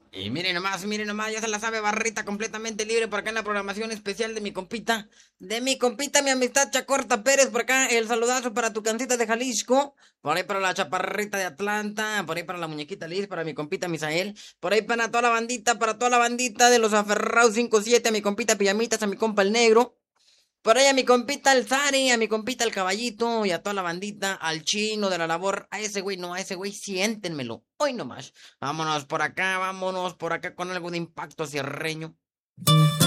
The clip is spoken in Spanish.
Y miren nomás, ya se la sabe barrita completamente libre por acá en la programación especial de mi compita, mi amistad Chacorta Pérez, por acá el saludazo para tu cancita de Jalisco, por ahí para la chaparrita de Atlanta, por ahí para la muñequita Liz, para mi compita Misael, por ahí para toda la bandita de los aferrados 57, a mi compita Pijamitas, a mi compa el negro. Por ahí a mi compita el Zari, a mi compita el Caballito y a toda la bandita, al chino de la labor, a ese güey no, a ese güey siéntenmelo, hoy nomás. Vámonos por acá con algo de impacto cierreño.